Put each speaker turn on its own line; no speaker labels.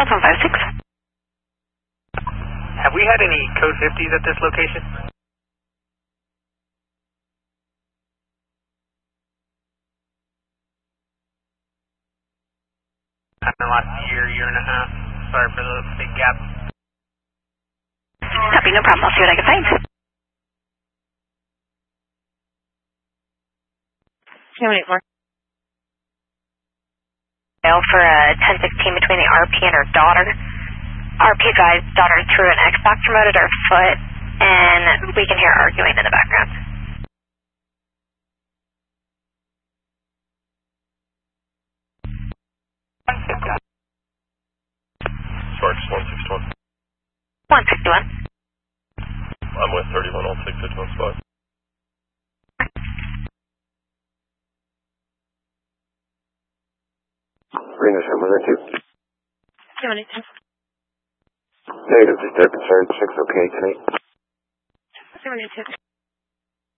South 156.
Have we had any code 50s at this location? In the last year and a half. Sorry for the big gap.
Copy, no problem. I'll see what I can find.
284.
For a 1016 between the RP and her daughter. RP advised daughter threw an Xbox remote at her foot, and we can hear arguing in the background.
Charge 161.
161.
I'm with 31, I'll take 51 spot.
Reno 712.
282.
Negative, just their concern. Check's okay tonight.
282.